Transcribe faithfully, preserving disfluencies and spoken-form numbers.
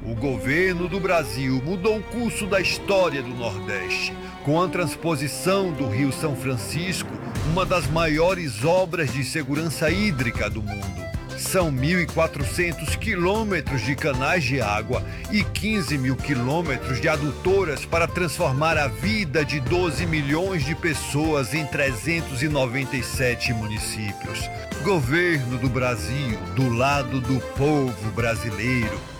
O governo do Brasil mudou o curso da história do Nordeste, com a transposição do Rio São Francisco, uma das maiores obras de segurança hídrica do mundo. São mil e quatrocentos quilômetros de canais de água e quinze mil quilômetros de adutoras para transformar a vida de doze milhões de pessoas em trezentos e noventa e sete municípios. Governo do Brasil, do lado do povo brasileiro.